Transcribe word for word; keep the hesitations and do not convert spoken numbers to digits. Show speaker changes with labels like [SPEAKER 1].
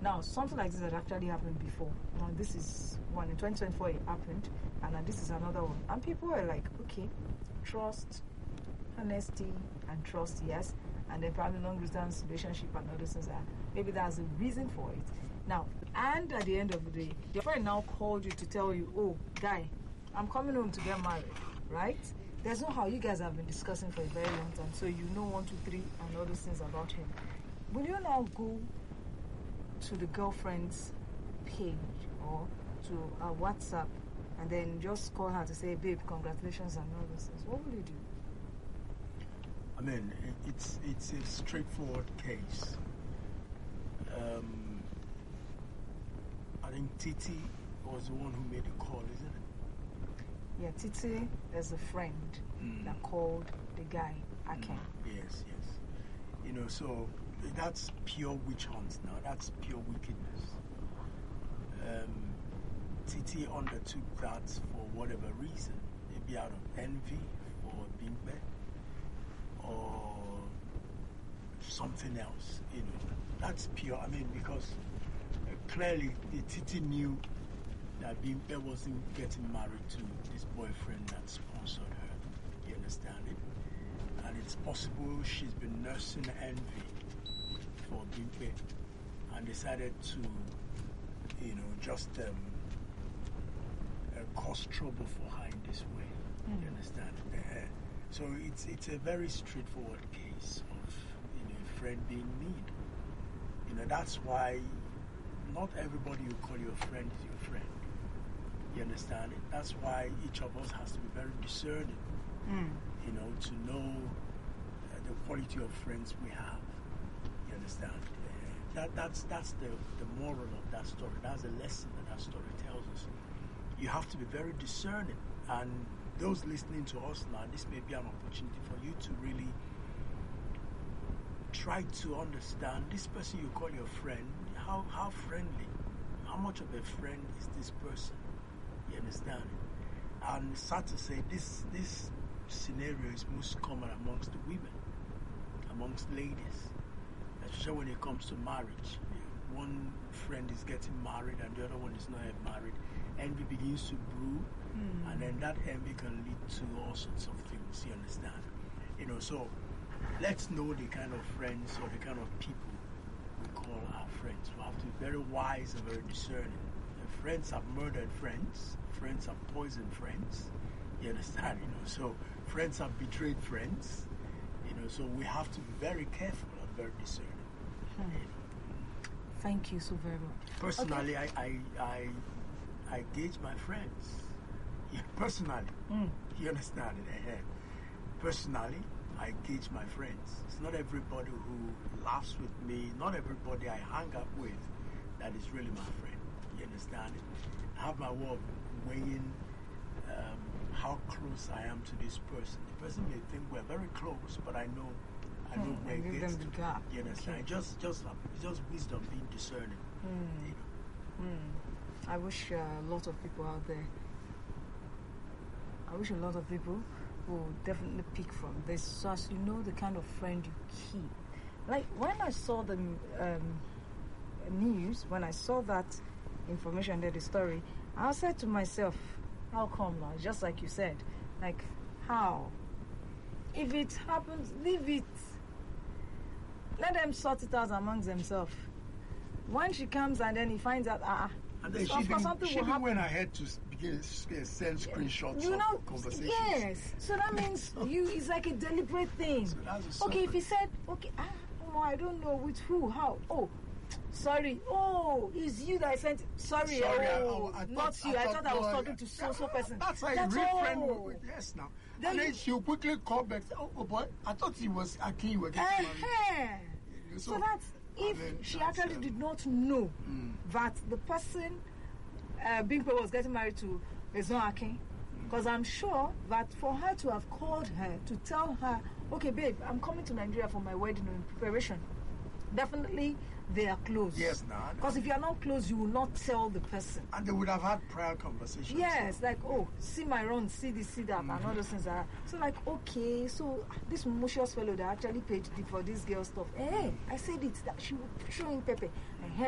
[SPEAKER 1] Now, something like this had actually happened before. Now, this is one in twenty twenty-four it happened, and then this is another one. And people were like, okay, trust, honesty, and trust, yes. And then probably long distance relationship and other things. That maybe that's the reason for it. Now, and at the end of the day, your friend now called you to tell you, oh, guy, I'm coming home to get married, right? There's no how you guys have been discussing for a very long time, so you know one, two, three, and all those things about him. Will you now go to the girlfriend's page or to a WhatsApp and then just call her to say, babe, congratulations and all those things? What will you do?
[SPEAKER 2] I mean, it's it's a straightforward case. Um, I think Titi was the one who made the call, isn't it?
[SPEAKER 1] Yeah, Titi is a friend mm. that called the guy, Aken. Mm.
[SPEAKER 2] Yes, yes. You know, so that's pure witch hunt now. That's pure wickedness. Um, Titi undertook that for whatever reason. Maybe out of envy for Bimpe or something else. You know, that's pure. I mean, because uh, clearly the Titi knew that Bimpe wasn't getting married to this boyfriend that sponsored her. You understand it? And it's possible she's been nursing envy for Bimpe and decided to, you know, just um, uh, cause trouble for her in this way. Mm. You understand? Uh, so it's it's a very straightforward case of, you know, a friend being mean. You know, that's why not everybody you call your friend is your friend. You understand it? That's why each of us has to be very discerning, mm. you know, to know uh, the quality of friends we have. You understand? Uh, that that's that's the, the moral of that story. That's the lesson that that story tells us. You have to be very discerning. And those listening to us now, this may be an opportunity for you to really try to understand this person you call your friend. How how friendly, how much of a friend is this person? You understand it? And it's sad to say this this scenario is most common amongst the women, amongst ladies, especially when it comes to marriage. One friend is getting married and the other one is not yet married. Envy begins to brew, mm. and then that envy can lead to all sorts of things. You understand? You know, so let's know the kind of friends or the kind of people we call our friends. We have to be very wise and very discerning. Friends have murdered friends. Friends have poisoned friends. You understand? You know, so friends have betrayed friends. You know, so we have to be very careful and very discerning. Hmm. You know.
[SPEAKER 1] Thank you so very much.
[SPEAKER 2] Personally,
[SPEAKER 1] okay.
[SPEAKER 2] I, I, I, I gauge my friends. Yeah, personally, mm. you understand it? Uh, personally, I gauge my friends. It's not everybody who laughs with me. Not everybody I hang up with that is really my friend. You understand it? I have my way of weighing um, how close I am to this person. The person may think we're very close, but I know, I know
[SPEAKER 1] hmm,
[SPEAKER 2] where it gets to.
[SPEAKER 1] Gap.
[SPEAKER 2] You understand? Okay. Just, just, just wisdom, being discerning.
[SPEAKER 1] Mm.
[SPEAKER 2] You know?
[SPEAKER 1] mm. I wish uh, a lot of people out there. I wish a lot of people will definitely pick from this, so as you know the kind of friend you keep. Like when I saw the um, news, when I saw that information there, the story, I said to myself, how come now? Just like you said, like how? If it happens, leave it. Let them sort it out amongst themselves. When she comes and then he finds out, ah,
[SPEAKER 2] and then she
[SPEAKER 1] something
[SPEAKER 2] she
[SPEAKER 1] will happen.
[SPEAKER 2] Went ahead to begin to send screenshots
[SPEAKER 1] you know,
[SPEAKER 2] of conversations.
[SPEAKER 1] Yes, so that means you. It's like a deliberate thing.
[SPEAKER 2] So
[SPEAKER 1] okay, if he said, okay, ah, oh, I don't know with who, how, oh. Sorry. Oh, it's you that I sent. Sorry.
[SPEAKER 2] Sorry
[SPEAKER 1] oh,
[SPEAKER 2] I, I, I
[SPEAKER 1] not
[SPEAKER 2] thought,
[SPEAKER 1] you. I
[SPEAKER 2] I
[SPEAKER 1] thought,
[SPEAKER 2] thought
[SPEAKER 1] I was
[SPEAKER 2] no,
[SPEAKER 1] talking to so so person.
[SPEAKER 2] That's how
[SPEAKER 1] That's
[SPEAKER 2] you real friend.
[SPEAKER 1] all.
[SPEAKER 2] Yes, now.
[SPEAKER 1] Then
[SPEAKER 2] and
[SPEAKER 1] you,
[SPEAKER 2] then she'll quickly call back. Oh, oh boy, I thought he was Akin. You were getting married.
[SPEAKER 1] So, so that's if then, she that's, actually um, did not know mm. that the person uh, Bimpe was getting married to is not Akin. Because mm. I'm sure that for her to have called her to tell her, okay, babe, I'm coming to Nigeria for my wedding in preparation. Definitely they are close.
[SPEAKER 2] Yes, now.
[SPEAKER 1] Because if you are not close, you will not tell the person.
[SPEAKER 2] And they would have had prior conversations.
[SPEAKER 1] Yes, so. Like, oh, see my run, see this, see that, mm-hmm. and all those things. Are, so, like, okay, so this malicious fellow that actually paid for this girl stuff. Hey, I said it, that she would show him Pepe. And